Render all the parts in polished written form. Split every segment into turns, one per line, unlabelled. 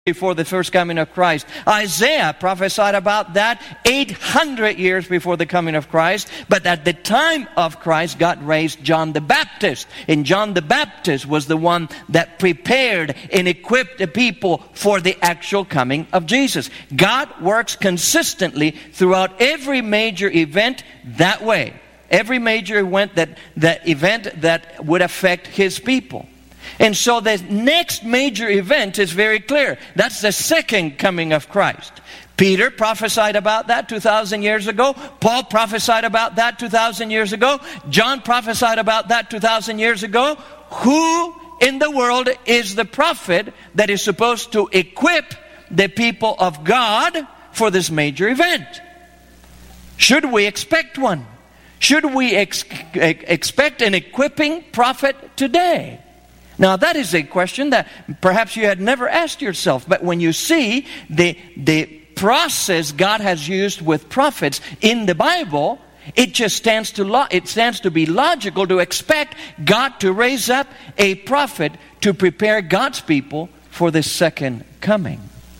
before the first coming of Christ. Isaiah prophesied about that 800 years before the coming of Christ. But at the time of Christ, God raised John the Baptist. And John the Baptist was the one that prepared and equipped the people for the actual coming of Jesus. God works consistently throughout every major event that way. Every major event that would affect His people. And so the next major event is very clear. That's the second coming of Christ. Peter prophesied about that 2,000 years ago. Paul prophesied about that 2,000 years ago. John prophesied about that 2,000 years ago. Who in the world is the prophet that is supposed to equip the people of God for this major event? Should we expect one? Should we expect an equipping prophet today? Now that is a question that perhaps you had never asked yourself. But when you see the process God has used with prophets in the Bible, it just stands to be logical to expect God to raise up a prophet to prepare God's people for the second coming.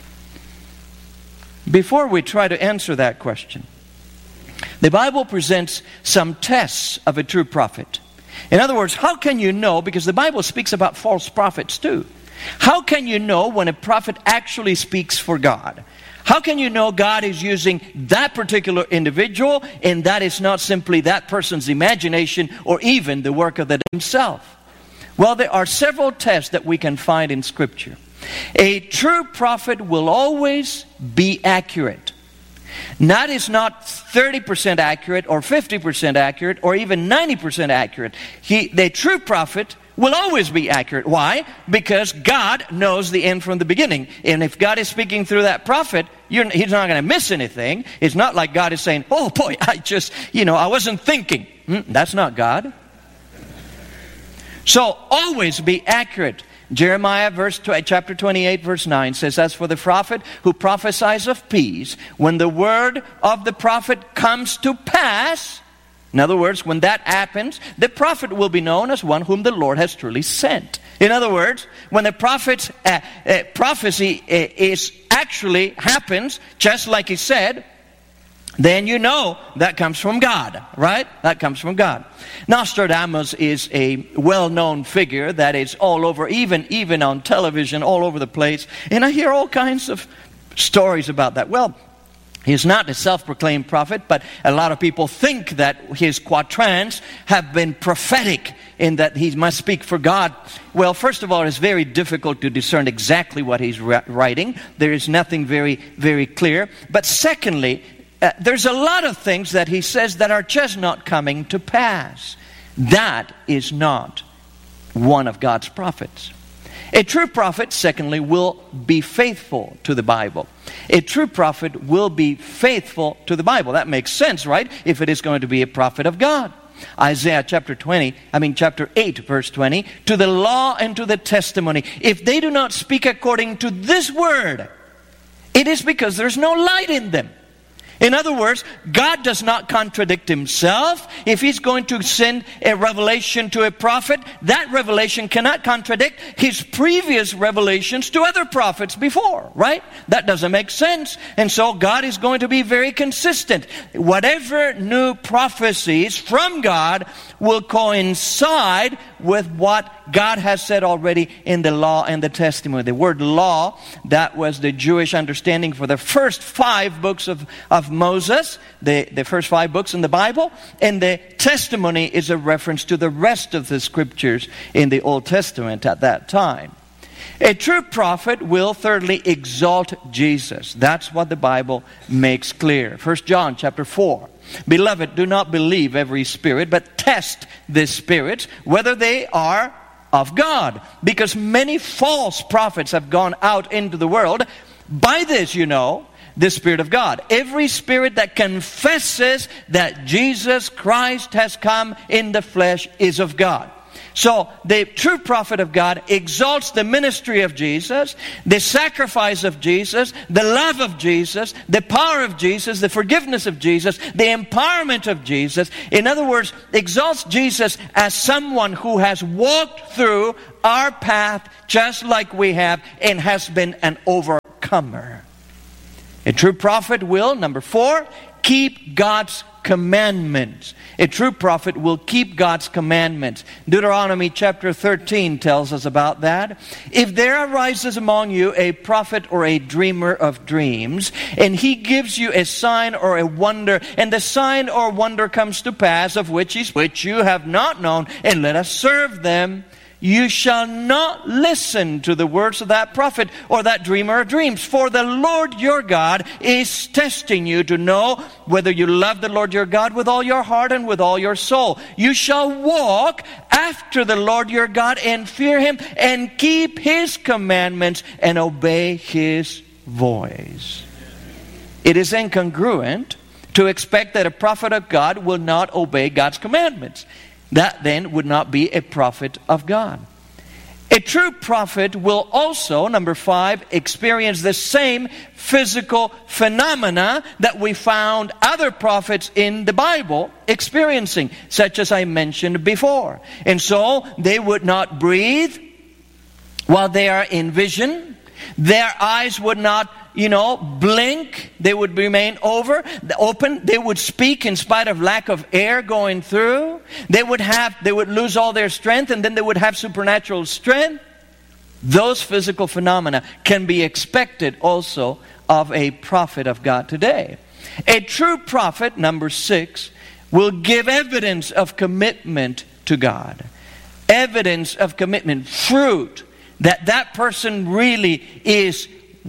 Before we try to answer that question, the Bible presents some tests of a true prophet. In other words, how can you know, because the Bible speaks about false prophets too. How can you know when a prophet actually speaks for God? How can you know God is using that particular individual and that is not simply that person's imagination or even the work of the himself? Well, there are several tests that we can find in Scripture. A true prophet will always be accurate. That is not 30% accurate or 50% accurate or even 90% accurate. The true prophet will always be accurate. Why? Because God knows the end from the beginning. And if God is speaking through that prophet, He's not going to miss anything. It's not like God is saying, oh boy, I wasn't thinking. That's not God. So always be accurate. Jeremiah chapter 28 verse 9 says, as for the prophet who prophesies of peace, when the word of the prophet comes to pass, in other words, when that happens, the prophet will be known as one whom the Lord has truly sent. In other words, when the prophet's prophecy actually happens, just like he said, then you know that comes from God, right? That comes from God. Nostradamus is a well-known figure that is all over, even on television, all over the place. And I hear all kinds of stories about that. Well, he's not a self-proclaimed prophet, but a lot of people think that his quatrains have been prophetic in that he must speak for God. Well, first of all, it's very difficult to discern exactly what he's writing. There is nothing very, very clear. But secondly, there's a lot of things that he says that are just not coming to pass. That is not one of God's prophets. A true prophet, secondly, will be faithful to the Bible. A true prophet will be faithful to the Bible. That makes sense, right? If it is going to be a prophet of God. Isaiah chapter 8 verse 20, to the law and to the testimony. If they do not speak according to this word, it is because there's no light in them. In other words, God does not contradict Himself. If He's going to send a revelation to a prophet, that revelation cannot contradict His previous revelations to other prophets before, right? That doesn't make sense. And so God is going to be very consistent. Whatever new prophecies from God will coincide with what God has said already in the law and the testimony. The word law, that was the Jewish understanding for the first 5 books of Moses, the first 5 books in the Bible. And the testimony is a reference to the rest of the scriptures in the Old Testament at that time. A true prophet will thirdly exalt Jesus. That's what the Bible makes clear. 1 John chapter 4. Beloved, do not believe every spirit, but test the spirits, whether they are of God. Because many false prophets have gone out into the world. By this you know the Spirit of God. Every spirit that confesses that Jesus Christ has come in the flesh is of God. So the true prophet of God exalts the ministry of Jesus, the sacrifice of Jesus, the love of Jesus, the power of Jesus, the forgiveness of Jesus, the empowerment of Jesus. In other words, exalts Jesus as someone who has walked through our path just like we have and has been an overcomer. A true prophet will, number 4, keep God's commandments. A true prophet will keep God's commandments. Deuteronomy chapter 13 tells us about that. If there arises among you a prophet or a dreamer of dreams, and he gives you a sign or a wonder, and the sign or wonder comes to pass, of which you have not known, and let us serve them, you shall not listen to the words of that prophet or that dreamer of dreams. For the Lord your God is testing you to know whether you love the Lord your God with all your heart and with all your soul. You shall walk after the Lord your God and fear him and keep his commandments and obey his voice. It is incongruent to expect that a prophet of God will not obey God's commandments. That then would not be a prophet of God. A true prophet will also, number 5, experience the same physical phenomena that we found other prophets in the Bible experiencing, such as I mentioned before. And so they would not breathe while they are in vision. Their eyes would not blink. They would remain open. They would speak in spite of lack of air going through. They would lose all their strength, and then they would have supernatural strength. Those physical phenomena can be expected also of a prophet of God today. A true prophet, number 6, will give evidence of commitment to God. Evidence of commitment, fruit, that person really is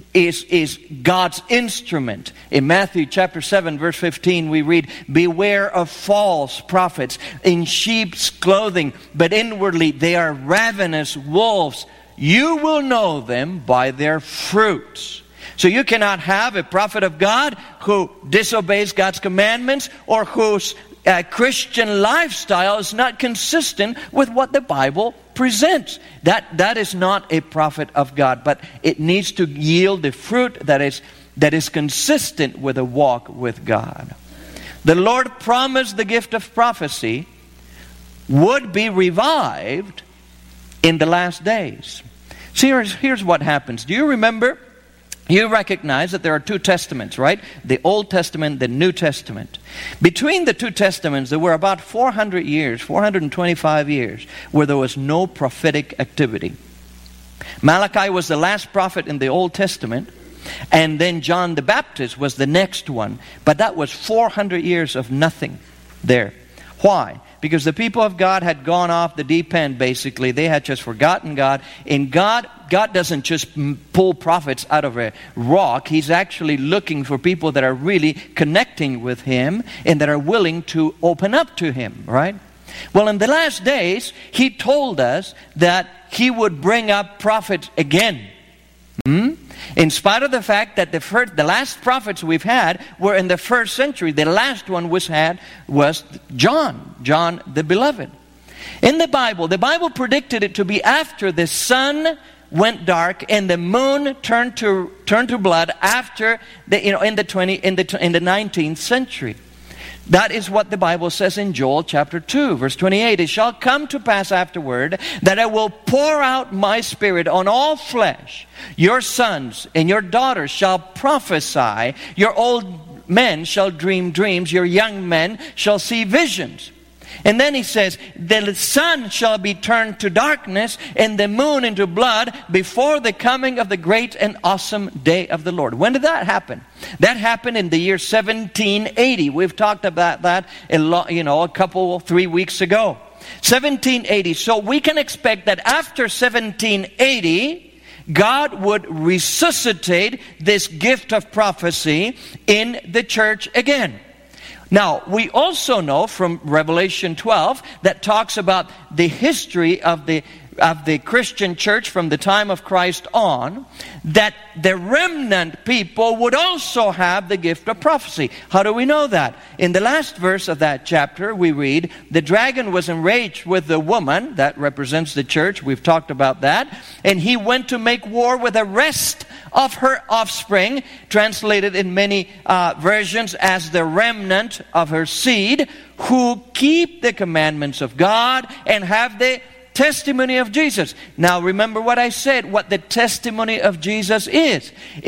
God's instrument. In Matthew chapter 7 verse 15 we read, beware of false prophets in sheep's clothing, but inwardly they are ravenous wolves. You will know them by their fruits. So you cannot have a prophet of God who disobeys God's commandments or whose Christian lifestyle is not consistent with what the Bible presents. That is not a prophet of God, but it needs to yield the fruit that is consistent with a walk with God. The Lord promised the gift of prophecy would be revived in the last days. See, here's what happens. Do you remember? You recognize that there are 2 testaments, right? The Old Testament, the New Testament. Between the 2 testaments, there were about 400 years, 425 years, where there was no prophetic activity. Malachi was the last prophet in the Old Testament, and then John the Baptist was the next one. But that was 400 years of nothing there. Why? Because the people of God had gone off the deep end, basically. They had just forgotten God. And God doesn't just pull prophets out of a rock. He's actually looking for people that are really connecting with Him and that are willing to open up to Him, right? Well, in the last days, He told us that He would bring up prophets again. In spite of the fact that the last prophets we've had were in the 1st century, the last one was John the Beloved. In the Bible predicted it to be after the sun went dark and the moon turned to blood after in the 19th century. That is what the Bible says in Joel chapter 2, verse 28. It shall come to pass afterward that I will pour out my Spirit on all flesh. Your sons and your daughters shall prophesy. Your old men shall dream dreams. Your young men shall see visions. And then he says, the sun shall be turned to darkness and the moon into blood before the coming of the great and awesome day of the Lord. When did that happen? That happened in the year 1780. We've talked about that a couple, 3 weeks ago. 1780. So we can expect that after 1780, God would resuscitate this gift of prophecy in the church again. Now, we also know from Revelation 12 that talks about the history of the Christian church from the time of Christ on, that the remnant people would also have the gift of prophecy. How do we know that? In the last verse of that chapter, we read, the dragon was enraged with the woman, that represents the church, we've talked about that, and he went to make war with the rest of her offspring, translated in many versions as the remnant of her seed, who keep the commandments of God and have the testimony of Jesus. Now remember what I said, what the testimony of Jesus is.